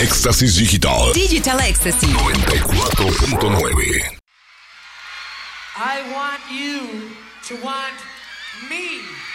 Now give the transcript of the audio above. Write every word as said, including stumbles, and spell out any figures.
Éxtasis Digital. Digital Ecstasy. noventa y cuatro punto nueve. I want you to want me.